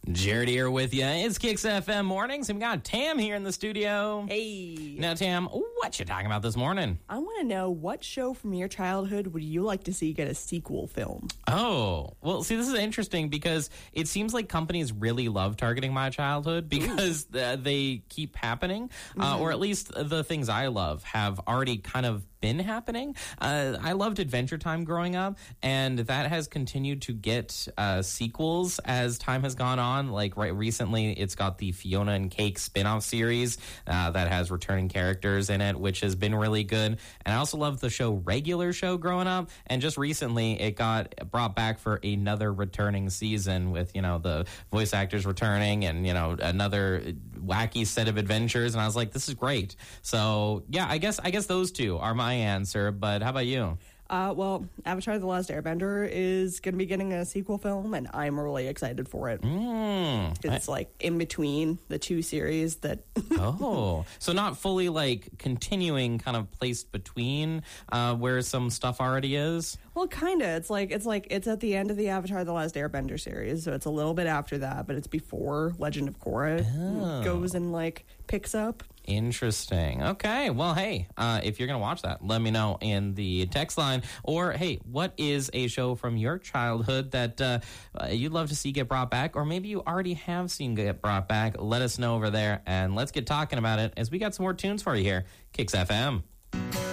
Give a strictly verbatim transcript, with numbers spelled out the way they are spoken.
Jared here with you. It's Kicks F M Mornings, and we got Tam here in the studio. Hey. Now, Tam, what you talking about this morning? I want to know, what show from your childhood would you like to see get a sequel film? Oh, well, see, this is interesting because it seems like companies really love targeting my childhood because uh, they keep happening, uh, mm-hmm. or at least the things I love have already kind of been happening. Uh, I loved Adventure Time growing up, and that has continued to get uh, sequels as time has gone on. Like right recently, it's got the Fiona and Cake spin-off series uh, that has returning characters in it, which has been really good. And I also loved the show Regular Show growing up, and just recently it got brought back for another returning season with, you know, the voice actors returning and, you know, another wacky set of adventures. And I was like, this is great. So yeah, I guess I guess those two are my answer, but how about you? Uh, well, Avatar The Last Airbender is going to be getting a sequel film, and I'm really excited for it. Mm, it's I, like in between the two series that... oh, so not fully like continuing, kind of placed between uh, where some stuff already is? Well, kind of. It's like, it's like, it's at the end of the Avatar The Last Airbender series, so it's a little bit after that, but it's before Legend of Korra oh. goes and like picks up. Interesting. Okay. Well, hey, uh, if you're going to watch that, let me know in the text line. Or, hey, what is a show from your childhood that uh, you'd love to see get brought back? Or maybe you already have seen get brought back. Let us know over there, and let's get talking about it as we got some more tunes for you here. Kicks F M.